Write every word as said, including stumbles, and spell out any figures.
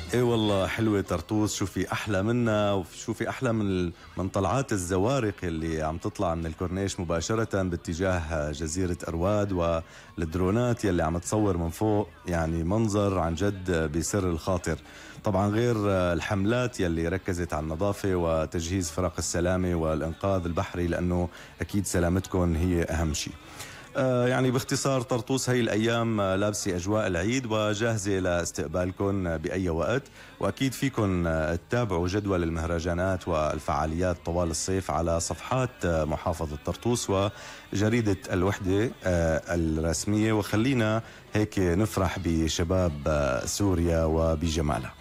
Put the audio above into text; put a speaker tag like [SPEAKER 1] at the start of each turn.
[SPEAKER 1] ايه والله حلوة طرطوس، شو في أحلى منها وشو في أحلى من من طلعات الزوارق اللي عم تطلع من الكورنيش مباشرة باتجاه جزيرة أرواد، والدرونات يلي عم تصور من فوق، يعني منظر عن جد بيسر الخاطر. طبعا غير الحملات يلي ركزت على النظافة وتجهيز فرق السلامة والإنقاذ البحري، لأنه أكيد سلامتكم هي أهم شيء. آه يعني باختصار طرطوس هي الأيام آه لابسة أجواء العيد وجاهزة لاستقبالكم بأي وقت، وأكيد فيكم آه تتابعوا جدول المهرجانات والفعاليات طوال الصيف على صفحات آه محافظة طرطوس وجريدة الوحدة آه الرسمية. وخلينا هيك نفرح بشباب آه سوريا وبجمالها.